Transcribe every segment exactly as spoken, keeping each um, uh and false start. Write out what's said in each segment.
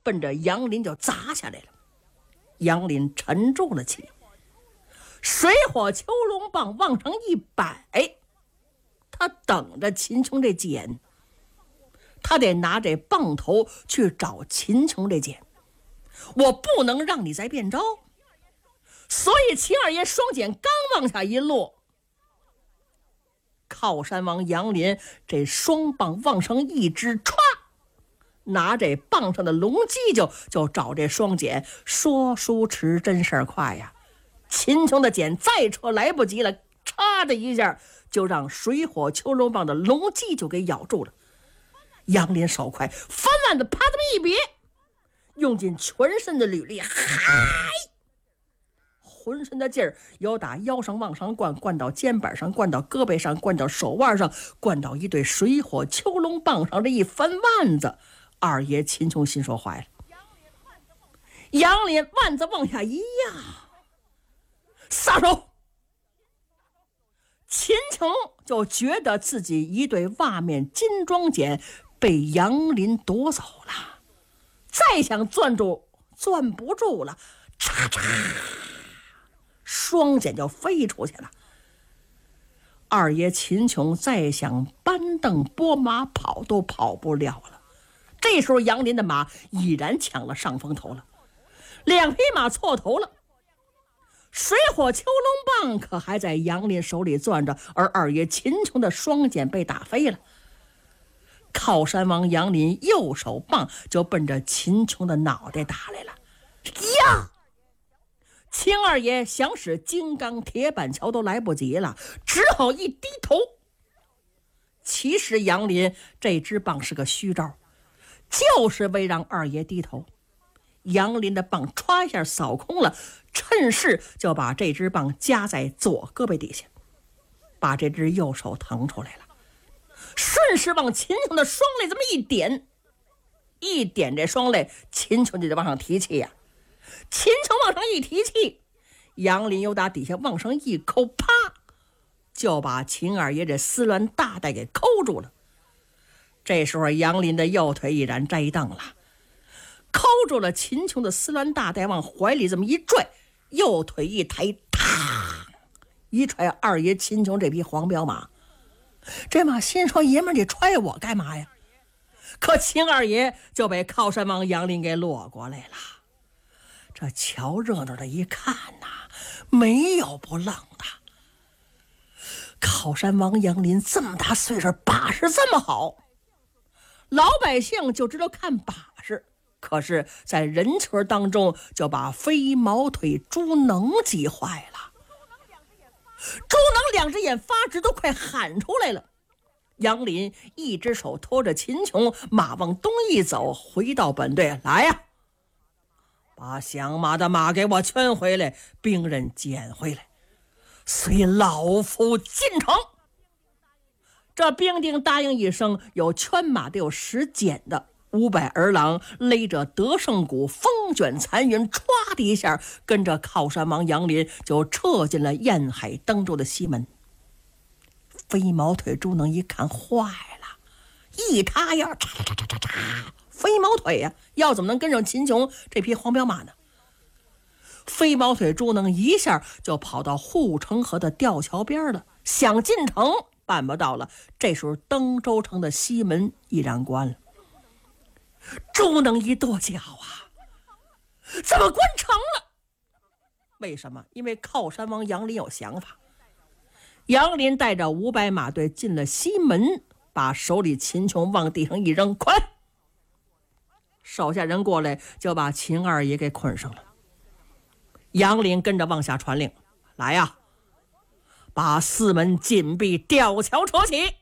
奔着杨林就砸下来了。杨林沉住了气，水火囚龙棒往上一摆，他等着秦琼这剑，他得拿这棒头去找秦琼这剑，我不能让你再变招。所以秦二爷双剑刚往下一落，靠山王杨林这双棒往上一支，歘，拿这棒上的龙犄角就找这双锏，说书迟真事儿快呀。秦琼的锏再戳来不及了，嚓的一下就让水火囚龙棒的龙犄就给咬住了。杨林手快，翻腕子啪这么一别，用尽全身的履力，嗨，浑身的劲儿由打腰上往上灌，灌到肩膀上，灌到胳膊上，灌到手腕上，灌到一对水火囚龙棒上，这一翻腕子，二爷秦琼心说坏了。杨林腕子往下一压，撒手。秦琼就觉得自己一对袜面金装锏被杨林夺走了，再想攥住攥不住了，嚓嚓，双锏就飞出去了。二爷秦琼再想搬凳拨马跑都跑不了了。这时候杨林的马已然抢了上风头了，两匹马错头了，水火囚龙棒可还在杨林手里攥着，而二爷秦琼的双锏被打飞了。靠山王杨林右手棒就奔着秦琼的脑袋打来了，呀！秦二爷想使金刚铁板桥都来不及了，只好一低头。其实杨林这支棒是个虚招，就是为让二爷低头。杨林的棒歘一下扫空了，趁势就把这支棒夹在左胳膊底下，把这只右手腾出来了，顺势往秦琼的双肋这么一点，一点这双肋，秦琼就得往上提气呀、啊。秦琼往上一提气，杨林又打底下往上一扣，啪，就把秦二爷这丝鸾大带给扣住了。这时候杨林的右腿已然摘蹬了，扣住了秦琼的丝鸾大带，往怀里这么一拽，右腿一抬，啪一踹二爷秦琼这匹黄骠马。这马心说，爷们儿你踹我干嘛呀？可秦二爷就被靠山王杨林给落过来了。这瞧热闹的一看呐、啊，没有不愣的。靠山王杨林这么大岁数，把式这么好，老百姓就知道看把式，可是在人群当中就把飞毛腿朱能急坏了。朱能两只眼发直，都快喊出来了。杨林一只手托着秦琼，马往东一走，回到本队来呀、啊，把响马的马给我圈回来，兵刃捡回来，随老夫进城。这兵丁答应一声，有圈马的，有拾捡的。五百儿郎勒着德胜鼓，风卷残云，歘的一下跟着靠山王杨林就撤进了燕海登州的西门。飞毛腿朱能一看坏了，一塌腰，嚓嚓嚓嚓嚓嚓，飞毛腿呀、啊，要怎么能跟上秦琼这匹黄骠马呢？飞毛腿朱能一下就跑到护城河的吊桥边了，想进城办不到了。这时候登州城的西门已然关了。朱能一跺脚啊，怎么关城了？为什么？因为靠山王杨林有想法。杨林带着五百马队进了西门，把手里秦琼往地上一扔，捆！手下人过来就把秦二爷给捆上了。杨林跟着往下传令，来呀、啊，把四门紧闭，吊桥扯起。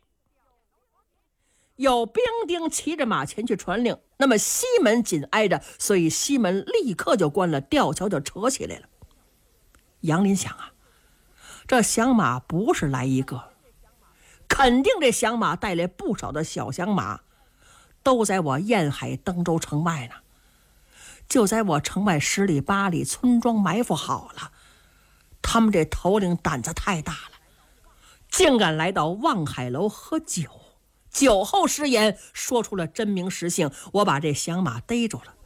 有兵丁骑着马前去传令，那么西门紧挨着，所以西门立刻就关了，吊桥就扯起来了。杨林想啊，这响马不是来一个，肯定这响马带来不少的小响马，都在我燕海登州城外呢，就在我城外十里八里村庄埋伏好了。他们这头领胆子太大了，竟敢来到望海楼喝酒，酒后失言，说出了真名实姓，我把这响马逮住了。